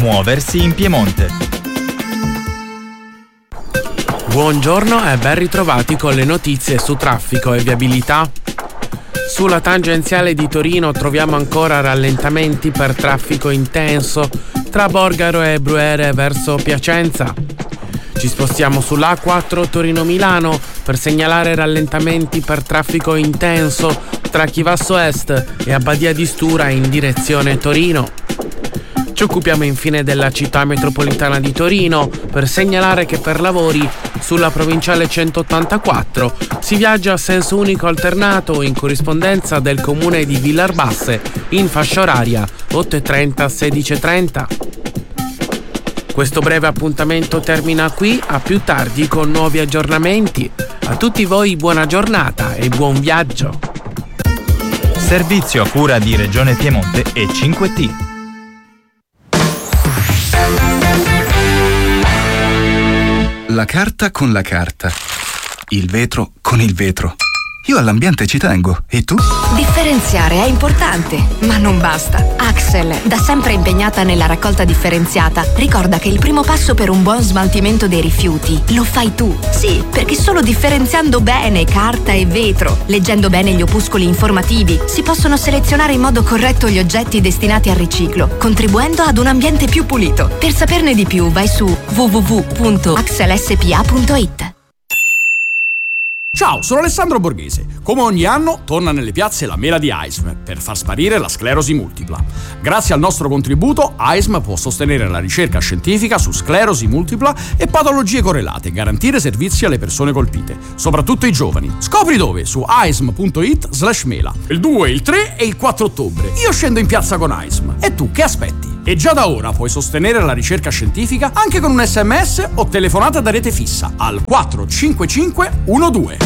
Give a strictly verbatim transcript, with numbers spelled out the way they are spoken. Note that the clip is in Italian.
Muoversi in Piemonte. Buongiorno e ben ritrovati con le notizie su traffico e viabilità. Sulla tangenziale di Torino troviamo ancora rallentamenti per traffico intenso tra Borgaro e Bruere verso Piacenza. Ci spostiamo sull'A quattro Torino-Milano per segnalare rallentamenti per traffico intenso tra Chivasso Est e Abbadia di Stura in direzione Torino. Ci occupiamo infine della città metropolitana di Torino per segnalare che per lavori sulla provinciale centottantaquattro si viaggia a senso unico alternato in corrispondenza del comune di Villarbasse in fascia oraria otto e trenta sedici e trenta. Questo breve appuntamento termina qui, a più tardi con nuovi aggiornamenti. A tutti voi buona giornata e buon viaggio. Servizio a cura di Regione Piemonte e cinque T. La carta con la carta. Il vetro con il vetro. Io all'ambiente ci tengo, e tu? Differenziare è importante, ma non basta. Axel, da sempre impegnata nella raccolta differenziata, ricorda che il primo passo per un buon smaltimento dei rifiuti lo fai tu. Sì, perché solo differenziando bene carta e vetro, leggendo bene gli opuscoli informativi, si possono selezionare in modo corretto gli oggetti destinati al riciclo, contribuendo ad un ambiente più pulito. Per saperne di più, vai su w w w punto axel s p a punto i t. Ciao, sono Alessandro Borghese. Come ogni anno torna nelle piazze la mela di A I S M per far sparire la sclerosi multipla. Grazie al nostro contributo, A I S M può sostenere la ricerca scientifica su sclerosi multipla e patologie correlate e garantire servizi alle persone colpite, soprattutto i giovani. Scopri dove su aism punto it slash mela. Il due, il tre e il quattro ottobre. Io scendo in piazza con A I S M. E tu che aspetti? E già da ora puoi sostenere la ricerca scientifica anche con un esse emme esse o telefonata da rete fissa al quattro cinque cinque uno due.